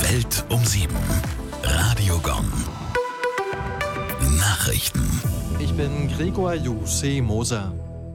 Welt um 7. Radio Gong. Nachrichten. Ich bin Gregor Moser.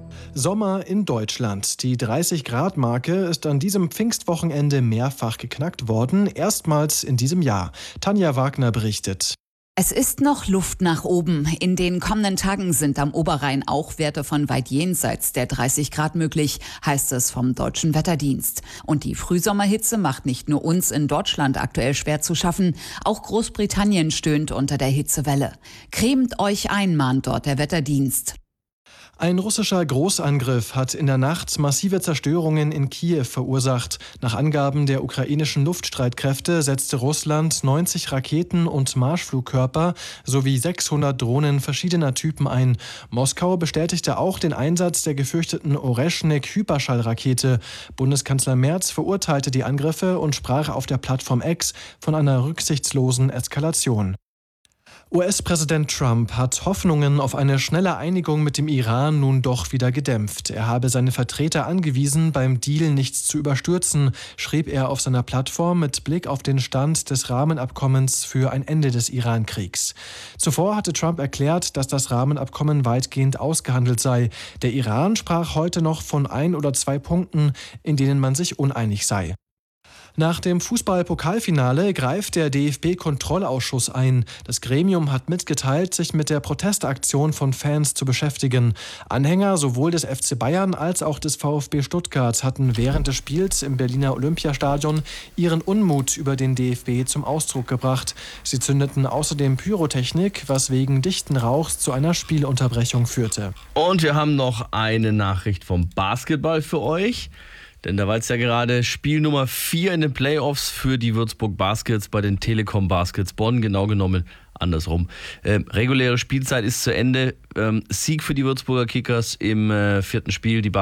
Sommer in Deutschland. Die 30-Grad-Marke ist an diesem Pfingstwochenende mehrfach geknackt worden, erstmals in diesem Jahr. Tanja Wagner berichtet. Es ist noch Luft nach oben. In den kommenden Tagen sind am Oberrhein auch Werte von weit jenseits der 30 Grad möglich, heißt es vom Deutschen Wetterdienst. Und die Frühsommerhitze macht nicht nur uns in Deutschland aktuell schwer zu schaffen, auch Großbritannien stöhnt unter der Hitzewelle. Cremt euch ein, mahnt dort der Wetterdienst. Ein russischer Großangriff hat in der Nacht massive Zerstörungen in Kiew verursacht. Nach Angaben der ukrainischen Luftstreitkräfte setzte Russland 90 Raketen und Marschflugkörper sowie 600 Drohnen verschiedener Typen ein. Moskau bestätigte auch den Einsatz der gefürchteten Oreschnik-Hyperschallrakete. Bundeskanzler Merz verurteilte die Angriffe und sprach auf der Plattform X von einer rücksichtslosen Eskalation. US-Präsident Trump hat Hoffnungen auf eine schnelle Einigung mit dem Iran nun doch wieder gedämpft. Er habe seine Vertreter angewiesen, beim Deal nichts zu überstürzen, schrieb er auf seiner Plattform mit Blick auf den Stand des Rahmenabkommens für ein Ende des Iran-Kriegs. Zuvor hatte Trump erklärt, dass das Rahmenabkommen weitgehend ausgehandelt sei. Der Iran sprach heute noch von 1 oder 2 Punkten, in denen man sich uneinig sei. Nach dem Fußball-Pokalfinale greift der DFB-Kontrollausschuss ein. Das Gremium hat mitgeteilt, sich mit der Protestaktion von Fans zu beschäftigen. Anhänger sowohl des FC Bayern als auch des VfB Stuttgart hatten während des Spiels im Berliner Olympiastadion ihren Unmut über den DFB zum Ausdruck gebracht. Sie zündeten außerdem Pyrotechnik, was wegen dichten Rauchs zu einer Spielunterbrechung führte. Und wir haben noch eine Nachricht vom Basketball für euch. Denn da war jetzt ja gerade Spiel Nummer 4 in den Playoffs für die Würzburg Baskets bei den Telekom Baskets Bonn. Genau genommen andersrum. Reguläre Spielzeit ist zu Ende. Sieg für die Würzburger Kickers im 4. Spiel. Die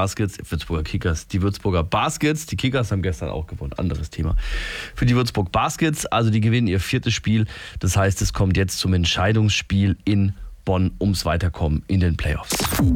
Würzburger Baskets. Die Kickers haben gestern auch gewonnen. Anderes Thema. Für die Würzburg Baskets, also die gewinnen ihr 4. Spiel. Das heißt, es kommt jetzt zum Entscheidungsspiel in Bonn ums Weiterkommen in den Playoffs.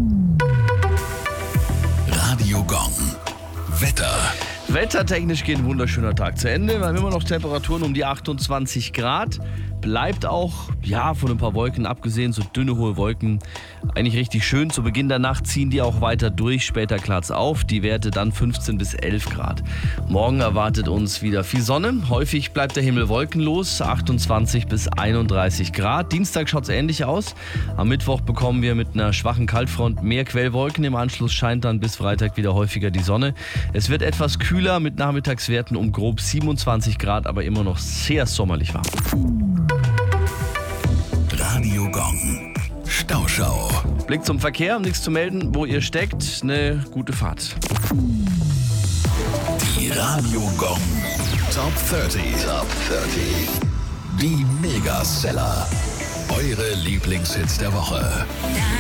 Radio Gong. Wetter. Wettertechnisch geht ein wunderschöner Tag zu Ende. Wir haben immer noch Temperaturen um die 28 Grad. Bleibt auch, ja, von ein paar Wolken abgesehen, so dünne, hohe Wolken, eigentlich richtig schön. Zu Beginn der Nacht ziehen die auch weiter durch, später klart's auf. Die Werte dann 15 bis 11 Grad. Morgen erwartet uns wieder viel Sonne. Häufig bleibt der Himmel wolkenlos, 28 bis 31 Grad. Dienstag schaut's ähnlich aus. Am Mittwoch bekommen wir mit einer schwachen Kaltfront mehr Quellwolken. Im Anschluss scheint dann bis Freitag wieder häufiger die Sonne. Es wird etwas kühler mit Nachmittagswerten um grob 27 Grad, aber immer noch sehr sommerlich warm. Radio Gong. Stauschau. Blick zum Verkehr, nichts zu melden, wo ihr steckt. Eine gute Fahrt. Die Radio Gong Top 30. Die Megaseller. Eure Lieblingshits der Woche.